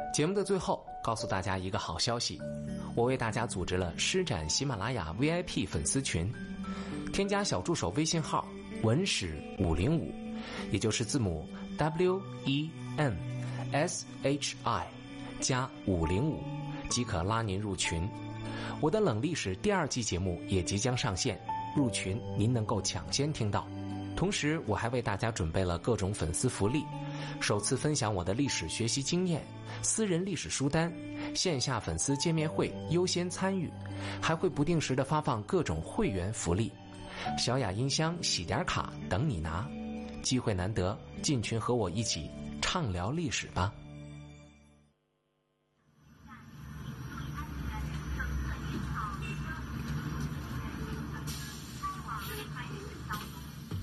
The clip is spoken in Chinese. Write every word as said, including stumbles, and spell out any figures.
节目的最后告诉大家一个好消息，我为大家组织了施展喜马拉雅 V I P 粉丝群，添加小助手微信号文史五零五，也就是字母 W E N S H I 加五零五，即可拉您入群。我的冷历史第二季节目也即将上线，入群您能够抢先听到。同时我还为大家准备了各种粉丝福利，首次分享我的历史学习经验，私人历史书单，线下粉丝见面会优先参与，还会不定时的发放各种会员福利，小雅音箱洗点卡等你拿。机会难得，进群和我一起畅聊历史吧。